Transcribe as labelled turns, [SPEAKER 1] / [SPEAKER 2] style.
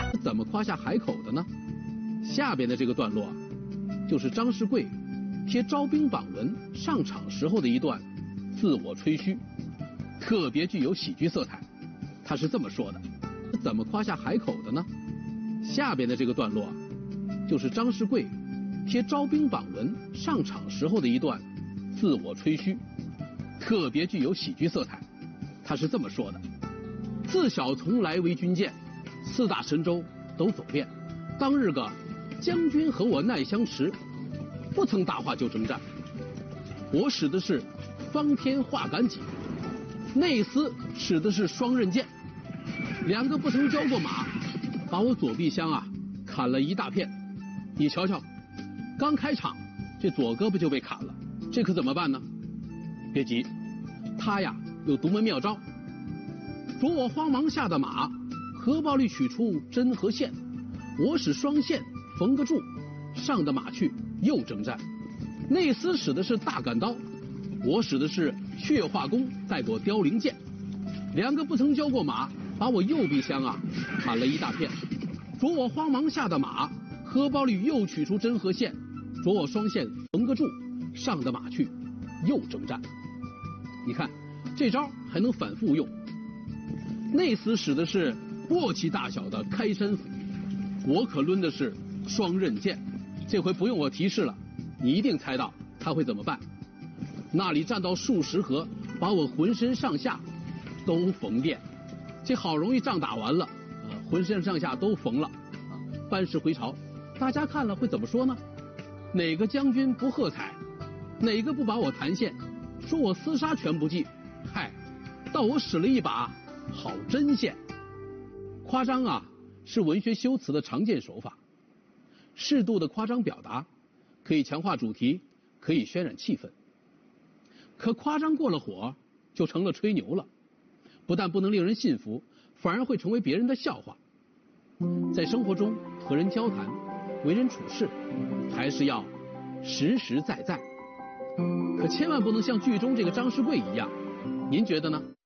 [SPEAKER 1] 怎么夸下海口的呢？下边的这个段落，就是张世贵贴招兵榜文上场时候的一段自我吹嘘，特别具有喜剧色彩。他是这么说的：怎么夸下海口的呢？下边的这个段落，就是张世贵贴招兵榜文上场时候的一段自我吹嘘，特别具有喜剧色彩。他是这么说的：自小从来为军舰，4大神州都走遍。当日个将军和我耐相持，不曾大话就征战。我使的是方天画杆戟，内司使的是双刃剑，2个不曾交过马，把我左臂箱砍了一大片。你瞧瞧，刚开场这左胳膊就被砍了，这可怎么办呢？别急，他有独门妙招。着我慌忙下的马，荷包里取出针和线，我使双线缝个住，上的马去又征战。内司使的是大杆刀，我使的是血化弓带过凋零剑，2个不曾交过马，把我右臂箱砍了一大片。着我慌忙下的马，荷包里又取出针和线，着我双线缝个住，上的马去又征战。你看这招还能反复用。内司使的是簸箕大小的开山斧，我可抡的是双刃剑。这回不用我提示了，你一定猜到他会怎么办。那里战到数十合，把我浑身上下都缝遍。这好容易仗打完了，浑身上下都缝了，班师回朝。大家看了会怎么说呢？哪个将军不喝彩？哪个不把我弹线？说我厮杀全不计。嗨，到我使了一把好针线。夸张是文学修辞的常见手法。适度的夸张表达可以强化主题，可以渲染气氛。可夸张过了火，就成了吹牛了，不但不能令人信服，反而会成为别人的笑话。在生活中和人交谈，为人处事，还是要实实在在。可千万不能像剧中这个张世贵一样，您觉得呢？